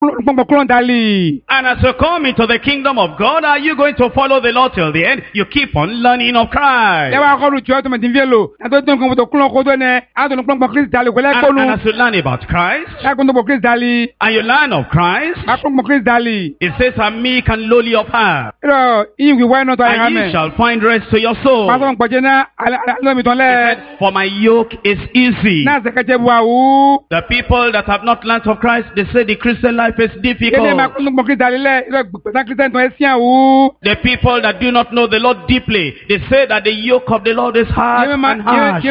And as you come into the kingdom of God, are you going to follow the Lord till the end? You keep on learning of Christ. And as you learn about Christ, and you learn of Christ, it says, I'm meek and lowly of heart, and you shall find rest to your soul. Said, for my yoke is easy. The people that have not learned of Christ, they say the Christian life is difficult. The people that do not know the Lord deeply, they say that the yoke of the Lord is hard and harsh.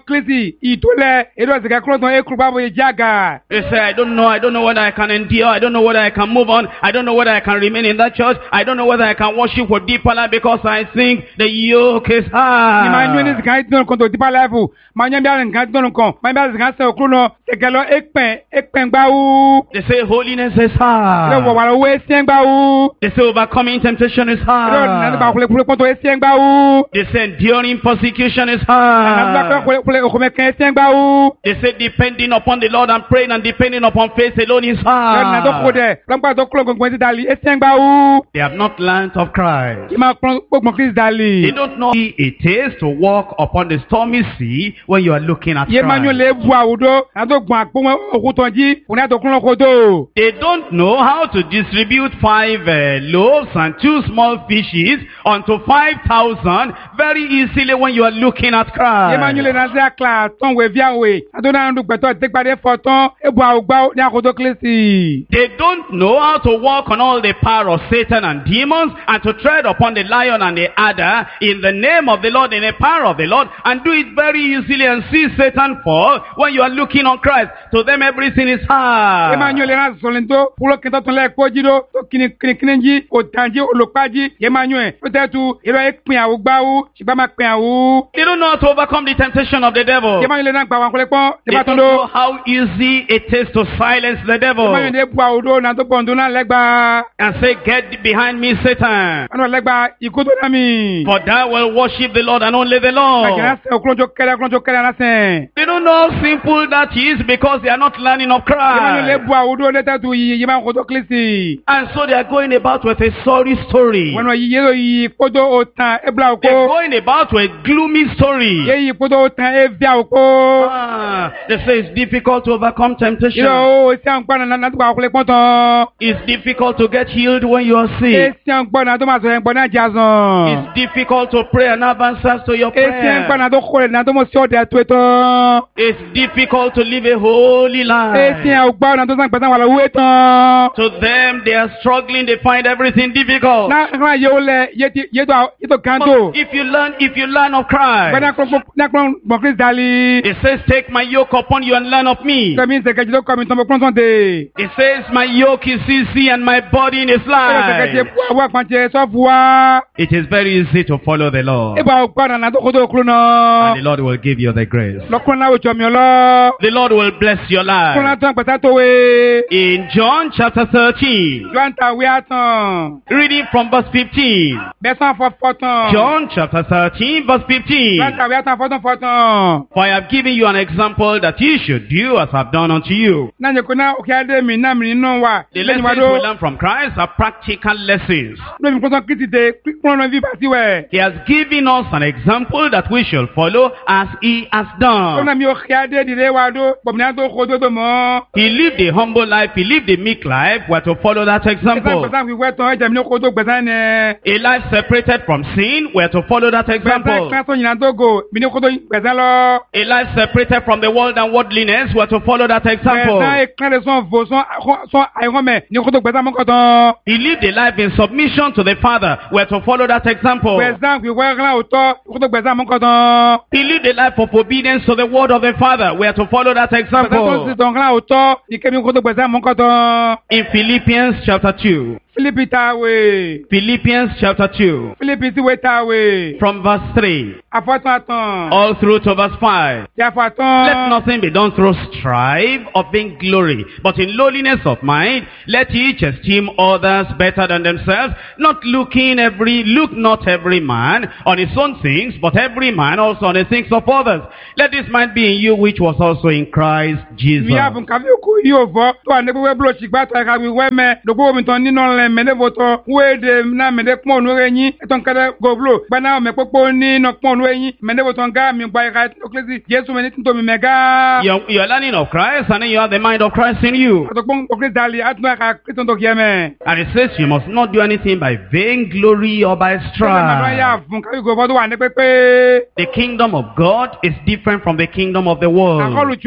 They say, I don't know whether I can endure, I don't know whether I can move on, I don't know whether I can remain in that church, I don't know whether I can worship for deeper life because I think the yoke is hard. They say holiness is hard. They say overcoming temptation is hard. They say enduring persecution is hard. They say depending upon the Lord and praying and depending upon faith alone is hard. They have not learned of Christ. They don't know what it is to walk upon the stormy sea when you are looking at Christ. They don't know how to distribute 5 loaves and 2 small fishes unto 5,000 very easily when you are looking at Christ. They don't know how to walk on all the power of Satan and demons and to tread upon the lion and the adder in the name of the Lord, in the power of the Lord, and do it very easily and see Satan fall when you are looking on Christ. To them everything is hard. They don't know how to overcome the temptation of the devil. They don't know how easy it is to silence the devil and say, get behind me, Satan, for thou will worship the Lord and only the Lord. They don't know how simple that is because they are not learning of Christ. And so they are going about with a sorry story. They're going about with a gloomy story. They say it's difficult to overcome temptation. It's difficult to get healed when you are sick. It's difficult to pray and have answers to your prayer. It's difficult to live a holy life. To them, they are struggling. They find everything difficult. But if you learn of Christ, it says, take my yoke upon you and learn of me. It says, my yoke is easy and my burden is light. It is very easy to follow the Lord. And the Lord will give you the grace. The Lord will bless your life. In John chapter 13, reading from verse 15. John chapter 13, verse 15. For I have given you an example that you should do as I have done unto you. The lessons we learn from Christ are practical lessons. He has given us an example that we shall follow as he has done. He lived a humble life. He lived a meek life. We are to follow that example. A life separated from sin. We are to follow that example. A life separated from the world and worldliness. We are to follow that example. He lived a life in submission to the Father. We are to follow that example. He lived a life of obedience to the word of the Father. We are to follow that example. In Philippians chapter 2. Philippians chapter 2. From verse 3. All through to verse 5. Let nothing be done through strife or vain glory, but in lowliness of mind, let each esteem others better than themselves, not look not every man on his own things, but every man also on the things of others. Let this mind be in you, which was also in Christ Jesus. You're learning of Christ, and then you have the mind of Christ in you. And it says you must not do anything by vain glory or by strife. The kingdom of God is different from the kingdom of the world.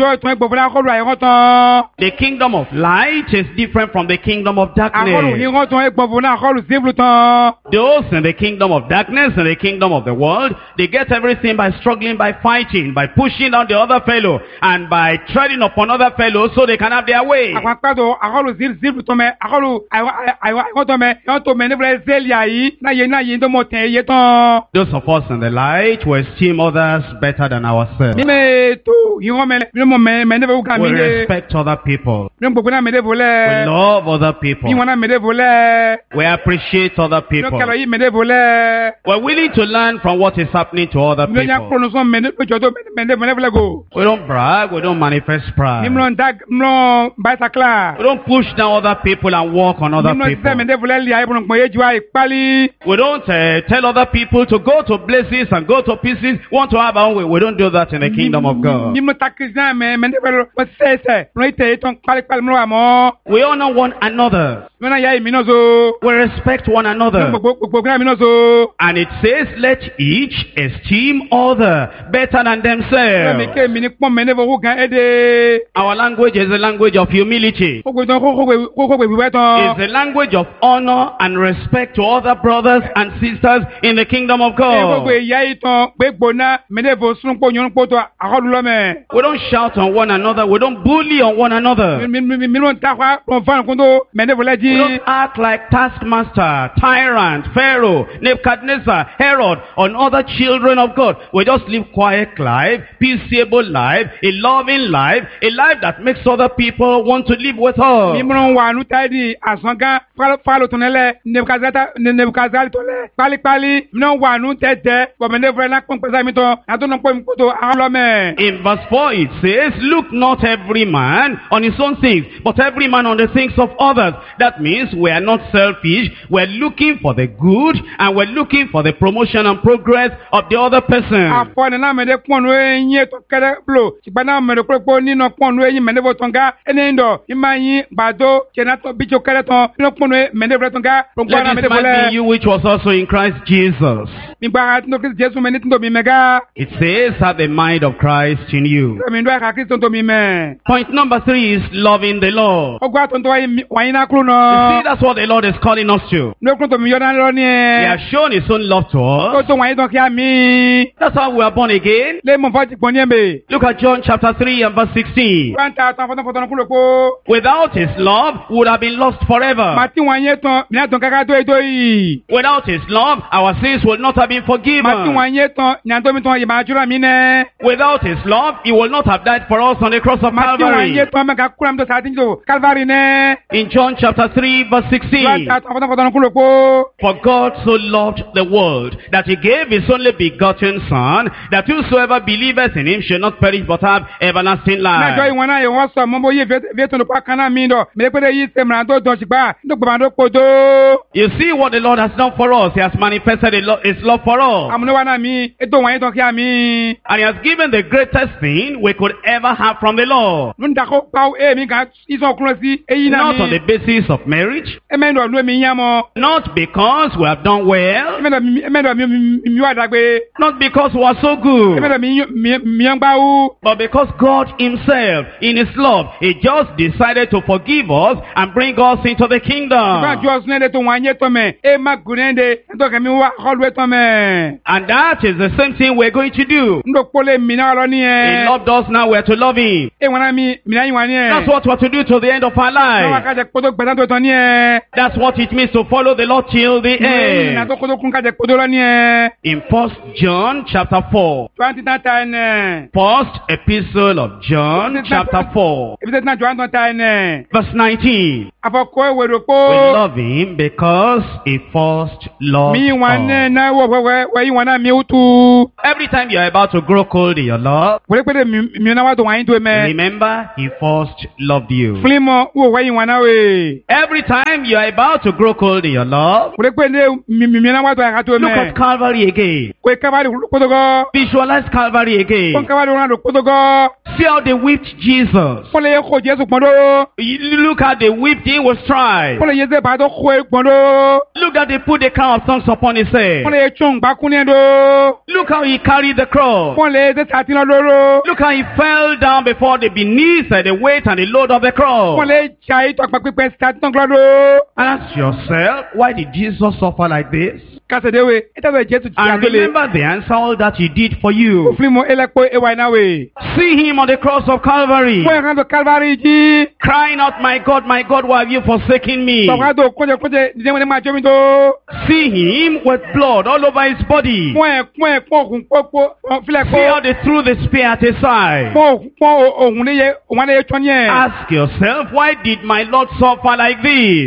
The kingdom of light is different from the kingdom of darkness. Those in the kingdom of darkness and the kingdom of the world, they get everything by struggling, by fighting, by pushing down the other fellow, and by treading upon other fellows so they can have their way. Those of us in the light will esteem others better than ourselves. We respect other people. We love other people. We appreciate other people. We're willing to learn from what is happening to other people. We don't brag. We don't manifest pride. We don't push down other people and walk on other people. We don't tell other people to go to places and go to pieces, want to have our own way. We don't do that in the kingdom of God. We honor one another. We respect one another. And it says, let each esteem other better than themselves. Our language is the language of humility. It's the language of honor and respect to other brothers and sisters in the kingdom of God. We don't shout on one another. We don't bully on one another. We don't act like taskmaster, tyrant, Pharaoh, Nebuchadnezzar, Herod, on other children of God. We just live quiet life, peaceable life, a loving life, a life that makes other people want to live with us. In verse 4 it says, look not every man on his own things, but every man on the things of others. That means we are not selfish. We're looking for the good, and we're looking for the promotion and progress of the other person. Let this man be you, which was also in Christ Jesus. It says, have the mind of Christ in you. Point number 3 is loving the Lord. You see, that's what the Lord is calling us to. He has shown his own love to us. That's how we are born again. Look at John chapter 3 and verse 16. Without his love, we would have been lost forever. Without his love, our sins would not have been forgiven. Without his love, he will not have died for us on the cross of Calvary. In John chapter 3 verse 16. For God so loved the world that he gave his only begotten Son, that whosoever believeth in him shall not perish but have everlasting life. You see what the Lord has done for us. He has manifested his love for us. And he has given the greatest thing we could ever have from the Lord. Not on the basis of marriage. Not because we have done well. Not because we are so good. But because God himself, in his love, he just decided to forgive us and bring us into the kingdom. And that is the same thing we're going to do. He loved us, now we're to love him. That's what we're to do till the end of our life. That's what it means to follow the Lord till the end. In 1 John chapter 4. First epistle of John chapter 4. Verse 19. We love him because he first loved us. Every time you're about to grow cold in your love, remember he first loved you. Every time you're about to grow cold in your love, look at Calvary again. Visualize Calvary again. See how they whipped Jesus. Look how they whipped him with stripes. Look how they put the crown of thorns upon his head. Look how he carried the cross. Look how he fell down before beneath the weight and the load of the cross. And ask yourself, why did Jesus suffer like this? And remember the answer, all that he did for you. See him on the cross of Calvary, crying out, my God, why have you forsaken me? See him with blood all over his body. See how they threw the spear at his side. Ask yourself, why did my Lord suffer like this?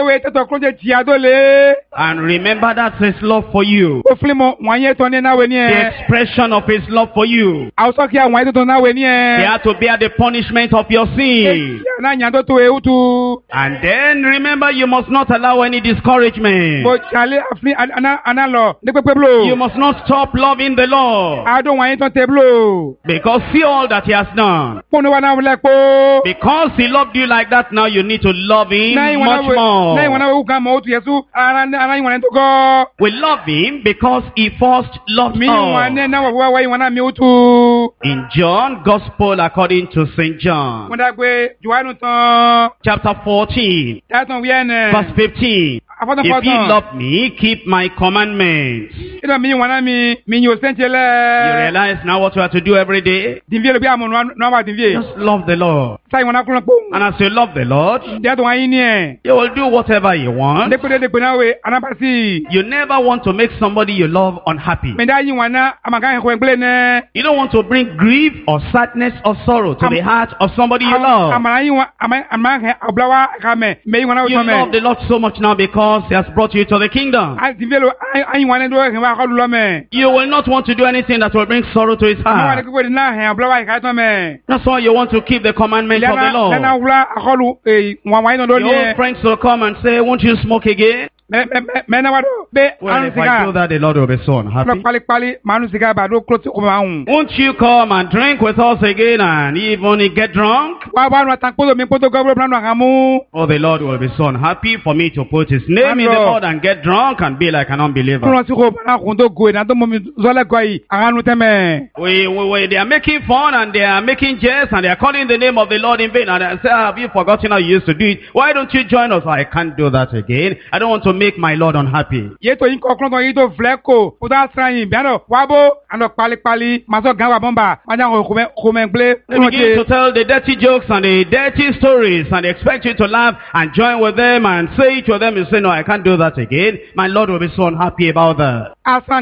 And remember, that's his love for you. The expression of his love for you. He had to bear the punishment of your sin. And then remember, you must not allow any discouragement. You must not stop loving the Lord. Because see all that he has done. Because he loved you like that, now you need to love him much more. We love him because he first loved us. In John, Gospel according to St. John, chapter 14, verse 15. If ye love me, keep my commandments. You realize now what you have to do every day? Just love the Lord. And as you love the Lord, you will do whatever you want. You never want to make somebody you love unhappy. You don't want to bring grief or sadness or sorrow to the heart of somebody you love. You love the Lord so much now because he has brought you to the kingdom. You will not want to do anything that will bring sorrow to his heart. That's why you want to keep the commandments of the Lord. Your old friends will come and say, won't you smoke again? Well, if I do that, the Lord will be so unhappy. Won't you come and drink with us again and even get drunk? Oh, the Lord will be so unhappy for me to put his name in the Lord and get drunk and be like an unbeliever. They are making fun and they are making jest and they are calling the name of the Lord in vain. And I say, have you forgotten how you used to do it? Why don't you join us? I can't do that again. I don't want to make my Lord unhappy. You begin to tell the dirty jokes and the dirty stories and they expect you to laugh and join with them and say it to them. You say, no, I can't do that again. My Lord will be so unhappy about that.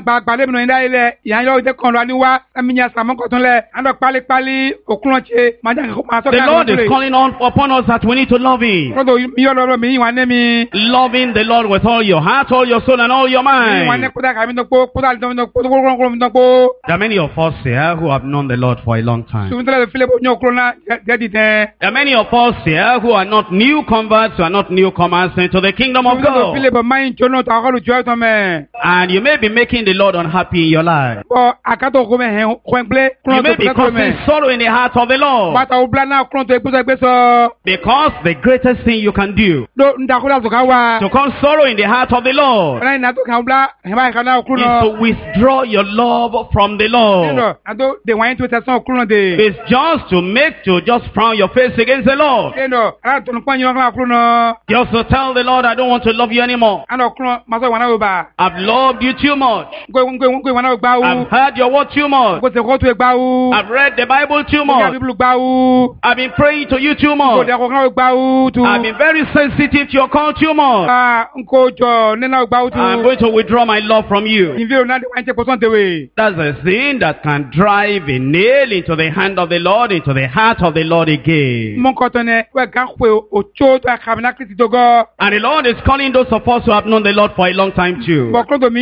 The Lord is calling upon us that we need to love him. Loving the Lord with all your heart, all your soul, and all your mind. There are many of us here who have known the Lord for a long time. There are many of us here who are not new converts, who are not newcomers into the kingdom of God. And you may be making the Lord unhappy in your life. You may be causing sorrow in the heart of the Lord. Because the greatest thing you can do to cause sorrow in the heart of the Lord is to withdraw your love from the Lord. It's just to frown your face against the Lord. Just to tell the Lord, I don't want to love you anymore. I've loved you too much. I've heard your word too much. I've read the Bible too much. I've been praying to you too much. I've been very sensitive to your call too much. I'm going to withdraw my love from you. That's the sin that can drive a nail into the hand of the Lord, into the heart of the Lord again. And the Lord is calling those of us who have known the Lord for a long time too.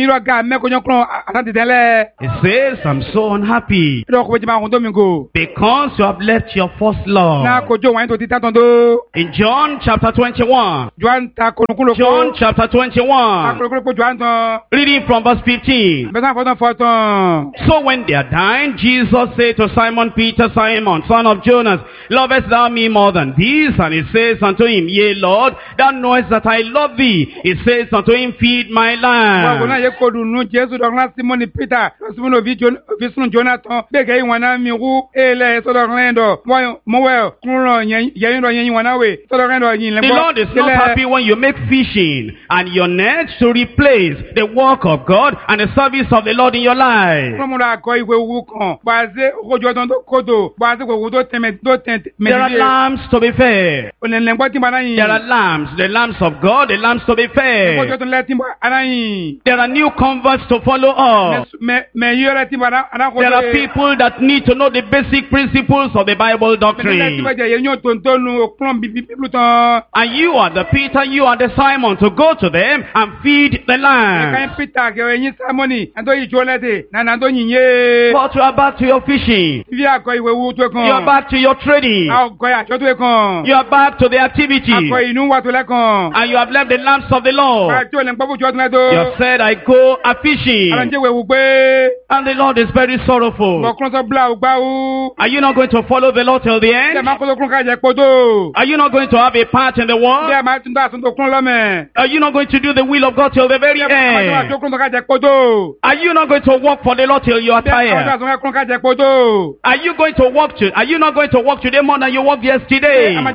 He says, I'm so unhappy because you have left your first love. In John chapter 21. John chapter 21. Reading from verse 15. So when they are dying, Jesus said to Simon Peter, Simon, son of Jonas, lovest thou me more than these? And he says unto him, Yea, Lord, thou knowest that I love thee. He says unto him, Feed my lamb. The Lord is not happy when you make fishing and your nets to replace the work of God and the service of the Lord in your life. There are lambs to be fed. There are lambs, the lambs of God, the lambs to be fed. There are new converts to follow up. There are people that need to know the basic principles of the Bible doctrine. And you are the Peter, you are the Simon to go to them and feed the lamb. But you are back to your fishing. You are back to your trading. You are back to the activity. And you have left the lambs of the Lord. You have said, I go a fishing. And the Lord is very sorrowful. Are you not going to follow the Lord till the end? Are you not going to have a part in the world? Are you not going to do the will of God till the very end? Are you not going to work for the Lord till you are tired? Are you not going to work today more than you worked yesterday? Are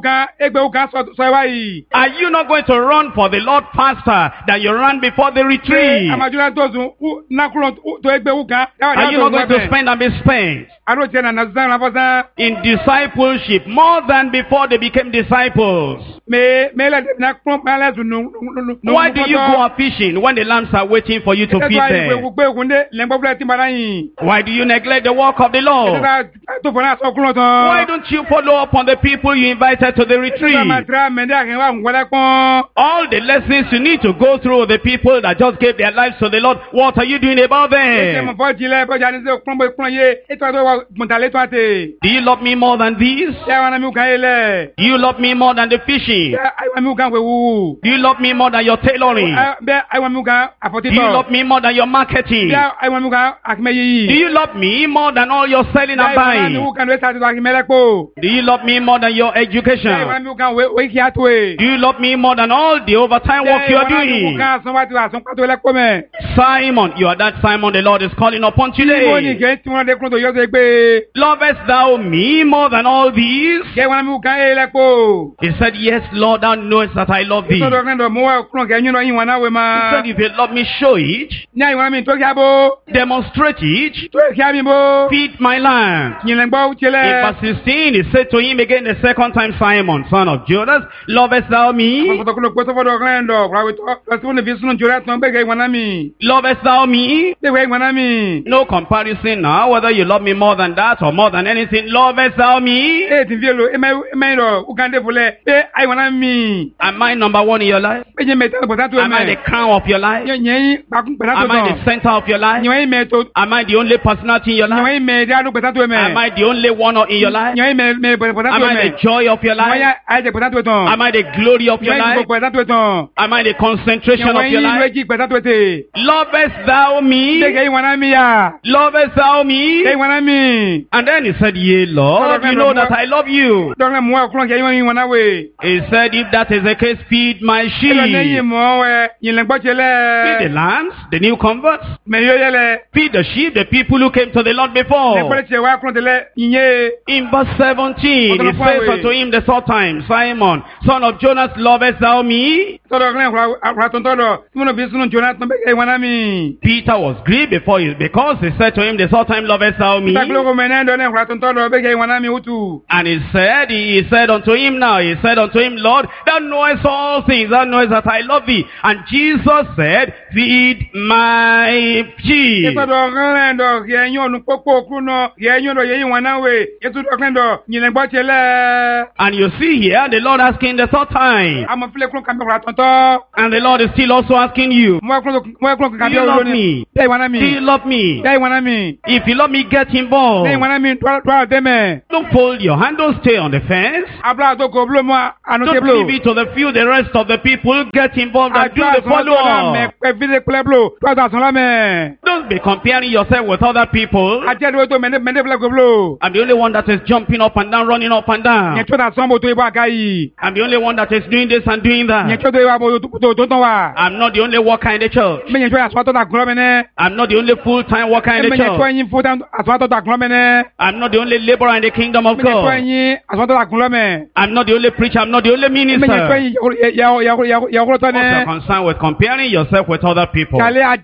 you not going to run for the Lord faster than you ran before the retreat? Are you not going to spend and be spent in discipleship more than before they became disciples? Why do you go a fishing when the lambs are waiting for you to feed them? Why do you neglect the work of the Lord? Why don't you follow up on the people you invited to the retreat? All the lessons you need to go through the people that just gave their lives to the Lord, what are you doing about them? Do you love me more than these? Do you love me more than the fishing? Do you love me more than your tailoring? Do you love me more than your marketing? Do you love me more than all your selling and buying? Do you love me more than your education? Do you love me more than all the overtime work you are doing? Simon, you are that Simon the Lord is calling upon today. Lovest thou me more than all these? He said, Yes, Lord, thou knowest that I love thee. He said, if you love me, show it. Demonstrate it. Feed my lamb. In verse 16, he said to him again the second time, Simon, son of Jonas, lovest thou me? Lovest thou me? No comparison now, whether you love me more than that or more than anything. Lovest thou me? Am I number one in your life? Am I the crown of your life? Am I the center of your life? Am I the only personality in your life? Am I the only one in your life? Am I the joy of your life? Am I the glory of your life? Am I the concentration of your life? Lovest thou me? Lovest thou me? And then he said, Yea, Lord, you know that I love you. He said, if that is the case, feed my sheep. Feed the lambs, the new converts. Feed the sheep, the people who came to the Lord before. In verse 17, he says unto him the third time, Simon, son of Jonas, lovest thou me? Peter was grieved because he said to him the third time, lovest thou me? And he said unto him, Lord, thou knowest all things, thou knowest that I love thee. And Jesus said, feed my sheep. And you see here, the Lord asking the third time. And the Lord is still also asking you, do you love me? Do you love me? If you love me, get involved. Don't fold your hand, don't stay on the fence. Don't leave it to the few, the rest of the people. Get involved and do the follow-up. Don't be comparing yourself with other people. I'm the only one that is jumping up and down, running up and down. I'm the only one that is doing this and doing that. I'm not the only worker in the church. I'm not the only full-time worker in the church. I'm not the only laborer in the kingdom of God. I'm not the only preacher. I'm not the only minister. What's your concern with comparing yourself with other people?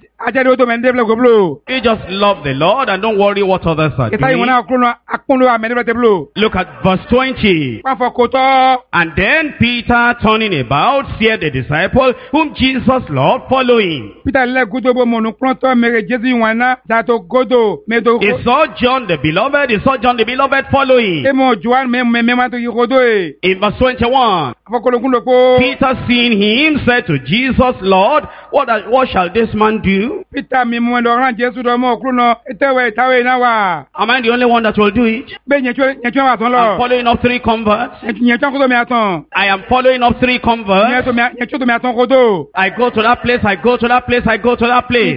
You just love the Lord and don't worry what others are doing. Look at verse 20. And then Peter, turning about, seeth the disciple whom Jesus loved, following. He saw John the beloved following. In verse 21, Peter, seeing him, said to Jesus, Lord, what shall this man do? Am I the only one that will do it? I'm following up 3 converts. I am following up 3 converts. I go to that place, I go to that place, I go to that place.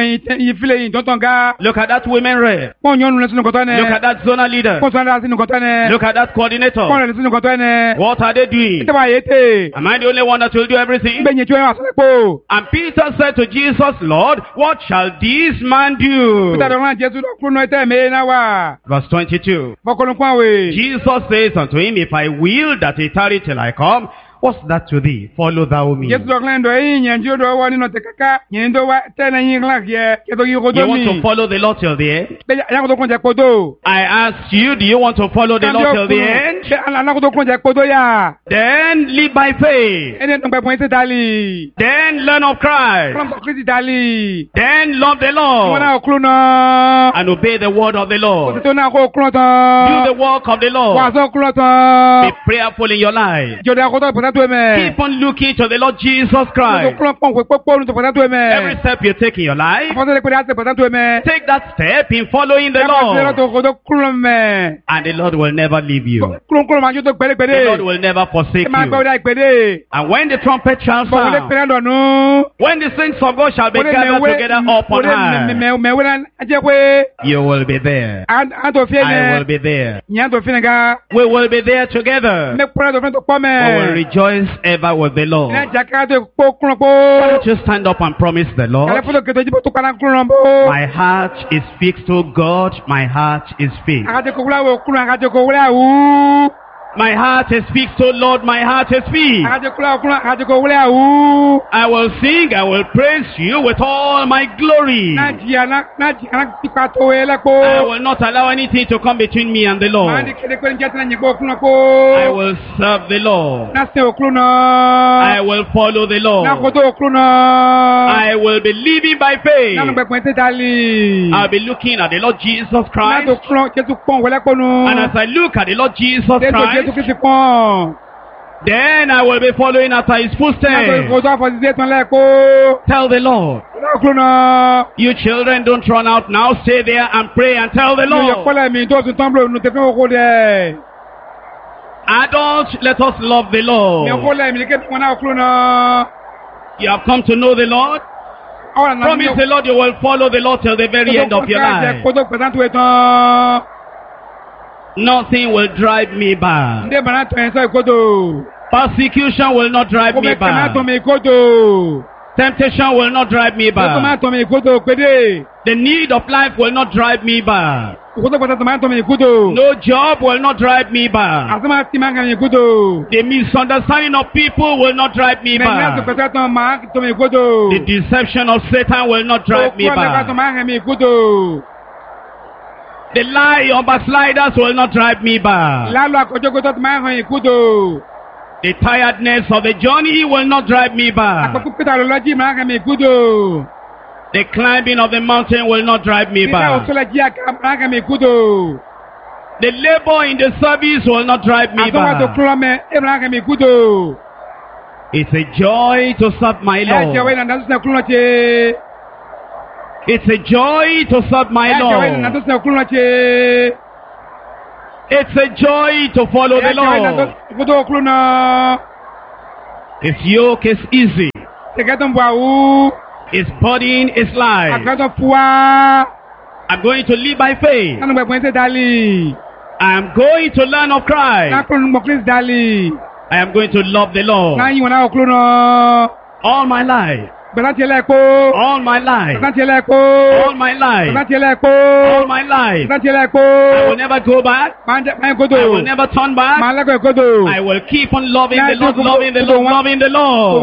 Look at that women rep. Look at that zonal leader. Look at that coordinator. What are they doing? Am I the only one that will do everything? And Peter said to Jesus, Lord, what shall this man do? Verse 22. Jesus says unto him, if I will that he tarry till I come, what's that to thee? Follow thou me. You want to follow the Lord till the end? I ask you, do you want to follow the Lord till the end? Then live by faith. Then learn of Christ. Then love the Lord. And obey the word of the Lord. Do the work of the Lord. Be prayerful in your life. Keep on looking to the Lord Jesus Christ. Every step you take in your life, take that step in following the Lord. And the Lord will never leave you. The Lord will never forsake you. And when the trumpet shall sound, when the saints of God shall be gathered together up on high, you will be there. I will be there. We will be there together. We will rejoice ever with the Lord. Why don't you stand up and promise the Lord? My heart is fixed, oh God, my heart is fixed. My heart is fixed, oh Lord, my heart is fixed. I will sing, I will praise you with all my glory. I will not allow anything to come between me and the Lord. I will serve the Lord. I will follow the Lord. I will be living by faith. I'll be looking at the Lord Jesus Christ. And as I look at the Lord Jesus Christ, then I will be following after his footsteps. Tell the Lord. You children, don't run out now. Stay there and pray and tell the Lord. Adults, let us love the Lord. You have come to know the Lord. Promise the Lord you will follow the Lord till the very end of your life. Nothing will drive me back. Persecution will not drive me back. Temptation will not drive me back. The need of life will not drive me back. No job will not drive me back. The misunderstanding of people will not drive me back. The deception of Satan will not drive me back. The lie of backsliders will not drive me back. The tiredness of the journey will not drive me back. The climbing of the mountain will not drive me back. The labor in the service will not drive me back. It's a joy to serve my Lord. It's a joy to serve my Lord. It's a joy to follow the Lord. His yoke is easy. His burden is light. I'm going to live by faith. I'm going to learn of Christ. I am going to love the Lord all my life. All my life. All my life. All my life. I will never go back. I will never turn back. I will keep on loving the Lord, loving the Lord, loving the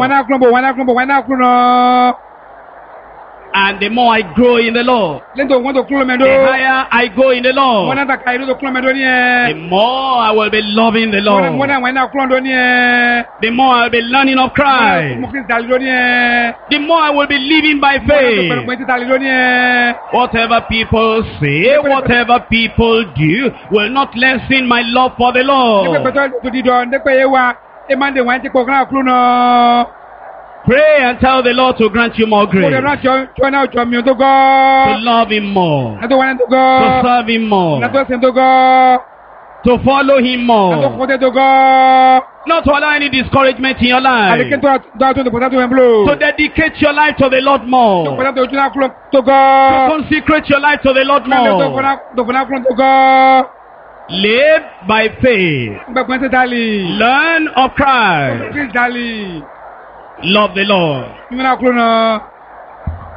Lord. And the more I grow in the Lord, the higher I go in the Lord, the more I will be loving the Lord, the more I will be learning of Christ, the more I will be living by faith. Whatever people say, whatever people do, will not lessen my love for the Lord. Pray and tell the Lord to grant you more grace. To love Him more. To serve Him more. To follow Him more. Not to allow any discouragement in your life. To dedicate your life to the Lord more. To consecrate your life to the Lord more. Live by faith. Learn of Christ. Love the Lord.